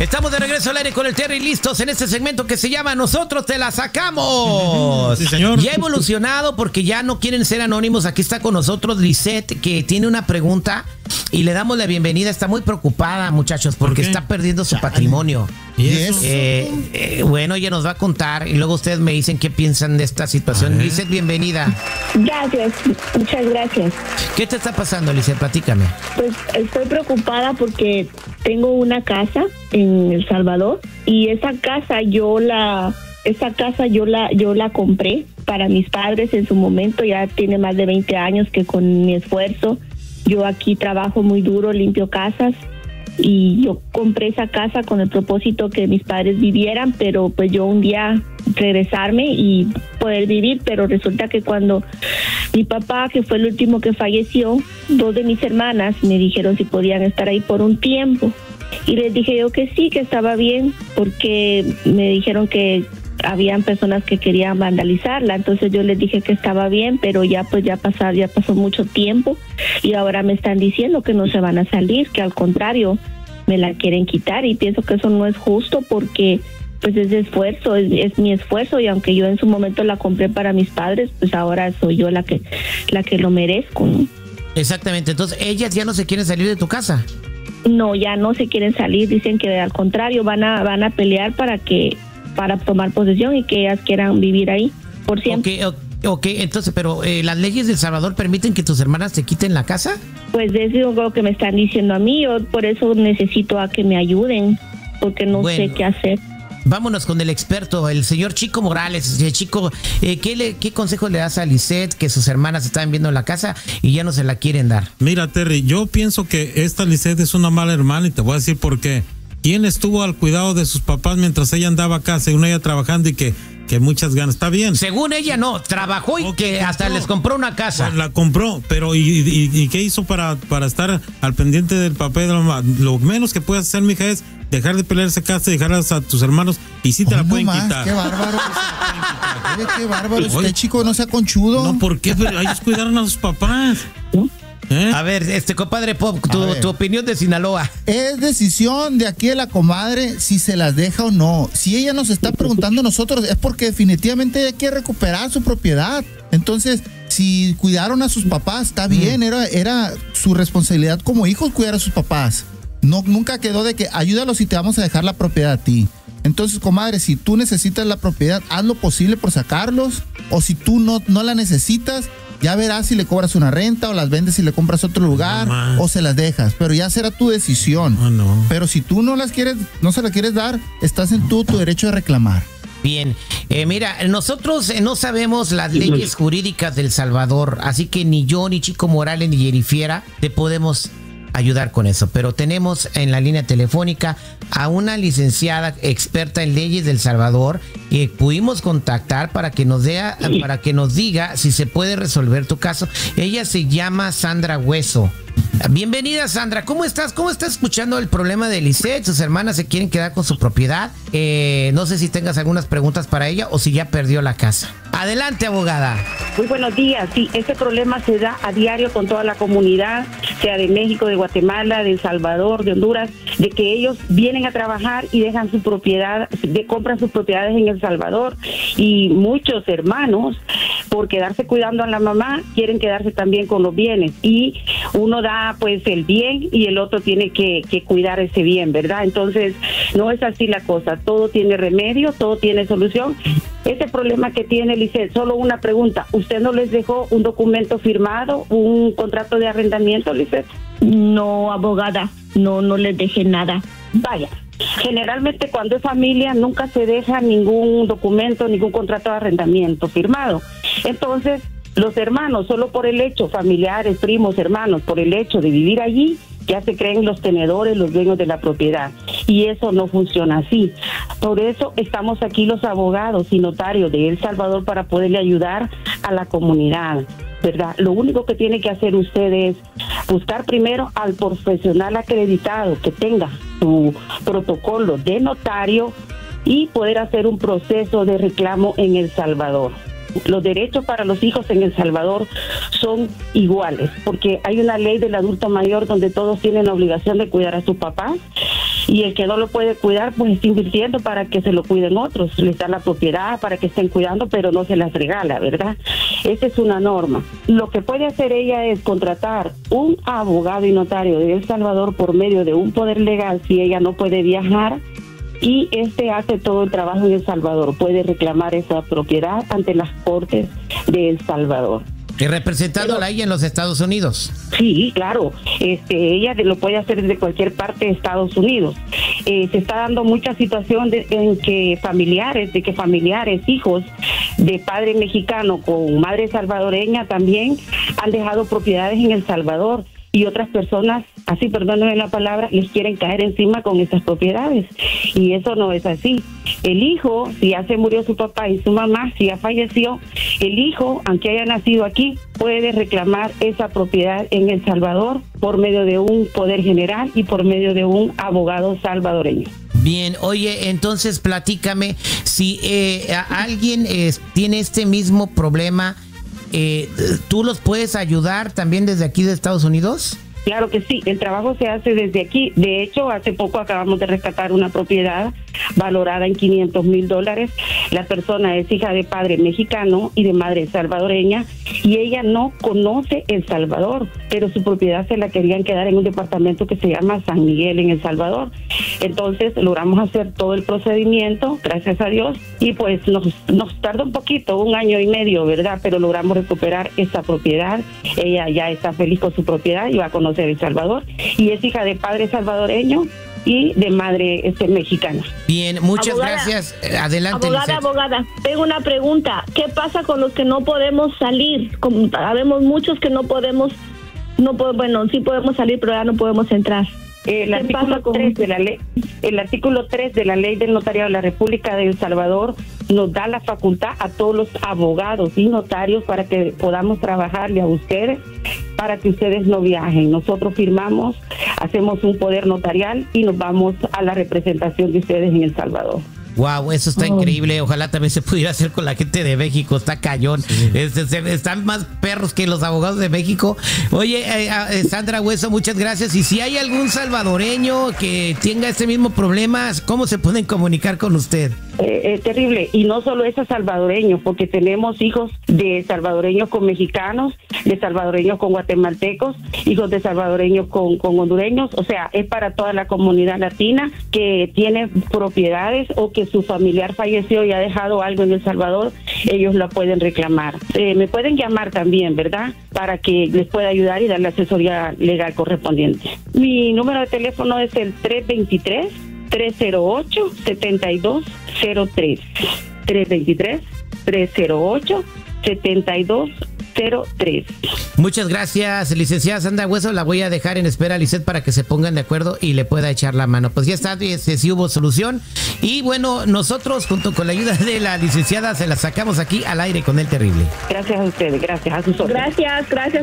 Estamos de regreso al aire con el Terry, listos en este segmento que se llama Nosotros te la sacamos. Sí, señor. Ya ha evolucionado porque ya no quieren ser anónimos. Aquí está con nosotros Lisette, que tiene una pregunta y le damos la bienvenida. Está muy preocupada, muchachos, porque está perdiendo su patrimonio. ¿Y eso? Bueno, ella nos va a contar y luego ustedes me dicen qué piensan de esta situación. Lisette, bienvenida. Gracias, muchas gracias. ¿Qué te está pasando, Lisette? Platícame. Pues estoy preocupada porque tengo una casa en El Salvador y esa casa yo la compré para mis padres en su momento. Ya tiene más de 20 años que con mi esfuerzo yo aquí trabajo muy duro, limpio casas, y yo compré esa casa con el propósito que mis padres vivieran, pero pues yo un día regresarme y poder vivir. Pero resulta que cuando mi papá, que fue el último que falleció, 2 de mis hermanas me dijeron si podían estar ahí por un tiempo, y les dije yo que sí, que estaba bien, porque me dijeron que habían personas que querían vandalizarla. Entonces yo les dije que estaba bien, pero ya pasó mucho tiempo y ahora me están diciendo que no se van a salir, que al contrario me la quieren quitar, y pienso que eso no es justo porque pues es esfuerzo, es mi esfuerzo, y aunque yo en su momento la compré para mis padres, pues ahora soy yo la que lo merezco, ¿no? Exactamente. Entonces ellas ya no se quieren salir de tu casa. No, ya no se quieren salir. Dicen que al contrario van a pelear para tomar posesión y que ellas quieran vivir ahí por siempre. Ok, entonces, pero ¿las leyes de El Salvador permiten que tus hermanas te quiten la casa? Pues eso es lo que me están diciendo a mí. Yo por eso necesito a que me ayuden, porque no sé qué hacer. Vámonos con el experto, el señor Chico Morales. Chico, ¿qué consejo le das a Lisette, que sus hermanas están viendo en la casa y ya no se la quieren dar? Mira, Terry, yo pienso que esta Lisette es una mala hermana y te voy a decir por qué. ¿Quién estuvo al cuidado de sus papás mientras ella andaba acá, según ella trabajando, y que muchas ganas? Está bien. Según ella no, trabajó y que hasta les compró una casa. La compró, pero ¿y qué hizo para estar al pendiente del papá y de la mamá? Lo menos que puedes hacer, mija, es dejar de pelear esa casa, dejarlas a tus hermanos, y sí te la pueden quitar. ¡Qué bárbaro! ¡Qué bárbaro! Usted, chico, no sea conchudo. No, ¿por qué? Pero ellos cuidaron a sus papás. A ver, compadre Pop, tu opinión de Sinaloa. Es decisión de aquí de la comadre si se las deja o no. Si ella nos está preguntando a nosotros, es porque definitivamente ella quiere recuperar su propiedad. Entonces, si cuidaron a sus papás, está bien, era su responsabilidad como hijos cuidar a sus papás. Nunca quedó de que ayúdalos y te vamos a dejar la propiedad a ti. Entonces, comadre, si tú necesitas la propiedad, haz lo posible por sacarlos, o si tú no la necesitas, ya verás si le cobras una renta o las vendes y le compras otro lugar, o se las dejas, pero ya será tu decisión. Pero si tú no se la quieres dar, estás en tu derecho de reclamar. Bien, mira, nosotros no sabemos las leyes jurídicas del Salvador, así que ni yo, ni Chico Morales, ni Jerifiera te podemos ayudar con eso, pero tenemos en la línea telefónica a una licenciada experta en leyes del Salvador que pudimos contactar para que nos diga si se puede resolver tu caso. Ella se llama Sandra Hueso. Bienvenida, Sandra. ¿Cómo estás? ¿Cómo estás escuchando el problema de Lisette? Sus hermanas se quieren quedar con su propiedad. No sé si tengas algunas preguntas para ella o si ya perdió la casa. Adelante, abogada. Muy buenos días. Sí, este problema se da a diario con toda la comunidad, sea de México, de Guatemala, de El Salvador, de Honduras, de que ellos vienen a trabajar y dejan su propiedad, compran sus propiedades en El Salvador, y muchos hermanos, por quedarse cuidando a la mamá, quieren quedarse también con los bienes, y uno da pues el bien y el otro tiene que cuidar ese bien, ¿verdad? Entonces no es así la cosa, todo tiene remedio, todo tiene solución. Ese problema que tiene Lisette, solo una pregunta, ¿usted no les dejó un documento firmado, un contrato de arrendamiento, Lisette? No, abogada, no les dejé nada. Vaya, generalmente cuando es familia nunca se deja ningún documento, ningún contrato de arrendamiento firmado. Entonces, los hermanos, solo por el hecho, familiares, primos, hermanos, por el hecho de vivir allí, ya se creen los tenedores, los dueños de la propiedad. Y eso no funciona así. Por eso estamos aquí los abogados y notarios de El Salvador para poderle ayudar a la comunidad, ¿verdad? Lo único que tiene que hacer usted es buscar primero al profesional acreditado que tenga su protocolo de notario y poder hacer un proceso de reclamo en El Salvador. Los derechos para los hijos en El Salvador son iguales, porque hay una ley del adulto mayor donde todos tienen la obligación de cuidar a sus papás, y el que no lo puede cuidar pues está invirtiendo para que se lo cuiden otros, les da la propiedad para que estén cuidando, pero no se las regala, ¿verdad? Esa es una norma. Lo que puede hacer ella es contratar un abogado y notario de El Salvador por medio de un poder legal si ella no puede viajar, y hace todo el trabajo en El Salvador. Puede reclamar esa propiedad ante las cortes de El Salvador. ¿Y representándola ahí en los Estados Unidos? Sí, claro. Ella lo puede hacer desde cualquier parte de Estados Unidos. Se está dando mucha situación en que familiares, hijos de padre mexicano con madre salvadoreña también han dejado propiedades en El Salvador, y otras personas, así perdónenme la palabra, les quieren caer encima con esas propiedades, y eso no es así. El hijo, si ya se murió su papá y su mamá, si ya falleció, el hijo, aunque haya nacido aquí, puede reclamar esa propiedad en El Salvador por medio de un poder general y por medio de un abogado salvadoreño. Bien, oye, entonces platícame, si alguien tiene este mismo problema, ¿tú los puedes ayudar también desde aquí de Estados Unidos? Claro que sí, el trabajo se hace desde aquí. De hecho, hace poco acabamos de rescatar una propiedad valorada en $500,000. La persona es hija de padre mexicano y de madre salvadoreña, y ella no conoce El Salvador, pero su propiedad se la querían quedar en un departamento que se llama San Miguel en El Salvador. Entonces logramos hacer todo el procedimiento, gracias a Dios, y pues nos tardó un poquito, 1 año y medio, ¿verdad? Pero logramos recuperar esa propiedad. Ella ya está feliz con su propiedad y va a conocer El Salvador, y es hija de padre salvadoreño y de madre mexicana. Bien, muchas gracias. Adelante, Abogada, tengo una pregunta. ¿Qué pasa con los que no podemos salir? Sabemos muchos que no podemos, bueno, sí podemos salir, pero ya no podemos entrar. El artículo 3 de la ley, el artículo 3 de la Ley del Notariado de la República de El Salvador nos da la facultad a todos los abogados y notarios para que podamos trabajarle a ustedes, para que ustedes no viajen. Nosotros firmamos, hacemos un poder notarial y nos vamos a la representación de ustedes en El Salvador. Wow, eso está increíble. Ojalá también se pudiera hacer con la gente de México. Está cañón. Sí. Están más perros que los abogados de México. Oye, Sandra Hueso, muchas gracias. Y si hay algún salvadoreño que tenga este mismo problema, ¿cómo se pueden comunicar con usted? Terrible. Y no solo es a salvadoreños, porque tenemos hijos de salvadoreños con mexicanos, de salvadoreños con guatemaltecos, hijos de salvadoreños con hondureños. O sea, es para toda la comunidad latina que tiene propiedades o que su familiar falleció y ha dejado algo en El Salvador. Ellos la pueden reclamar. Me pueden llamar también, ¿verdad? Para que les pueda ayudar y dar la asesoría legal correspondiente. Mi número de teléfono es el 323-308-7203. 323-308-7203. Muchas gracias, licenciada Sandra Hueso. La voy a dejar en espera, Lisette, para que se pongan de acuerdo y le pueda echar la mano. Pues ya está, sí hubo solución. Y bueno, nosotros, junto con la ayuda de la licenciada, se la sacamos aquí al aire con El Terrible. Gracias a ustedes, gracias a sus órdenes. Gracias.